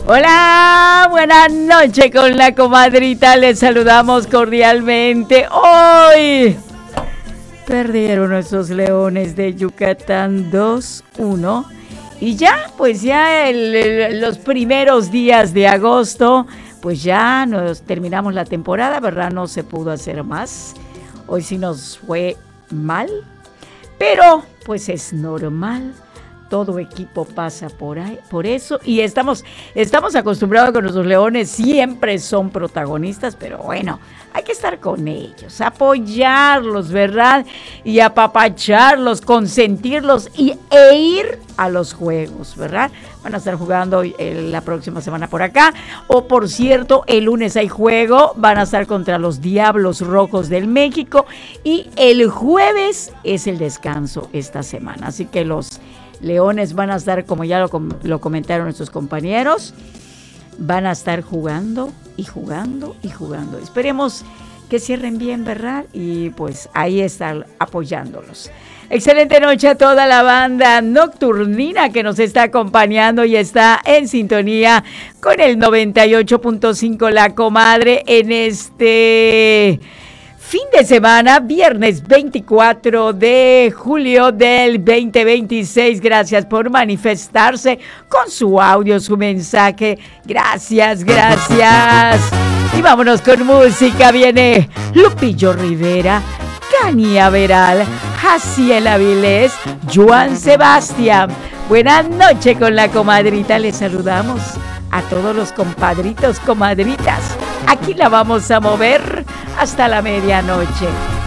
Hola, buenas noches con la comadrita, les saludamos cordialmente. Hoy perdieron nuestros Leones de Yucatán 2-1 y ya, pues ya los primeros días de agosto, pues ya nos terminamos la temporada, ¿verdad? No se pudo hacer más. Hoy sí nos fue mal, pero pues es normal. Todo equipo pasa por eso y estamos acostumbrados a que nuestros Leones siempre son protagonistas, pero bueno, hay que estar con ellos, apoyarlos, ¿verdad? Y apapacharlos, consentirlos e ir a los juegos, ¿verdad? Van a estar jugando la próxima semana por acá. O por cierto, el lunes hay juego, van a estar contra los Diablos Rojos del México y el jueves es el descanso esta semana, así que los Leones van a estar, como ya lo comentaron nuestros compañeros, van a estar jugando y jugando y jugando. Esperemos que cierren bien, ¿verdad? Y pues ahí están apoyándolos. Excelente noche a toda la banda nocturnina que nos está acompañando y está en sintonía con el 98.5 La Comadre en este fin de semana, viernes 24 de julio del 2026. Gracias por manifestarse con su audio, su mensaje. Gracias. Y vámonos con música. Viene Lupillo Rivera, Cania Veral, Jaciel Avilés, Joan Sebastián. Buenas noches con la comadrita. Les saludamos a todos los compadritos, comadritas. Aquí la vamos a mover hasta la medianoche.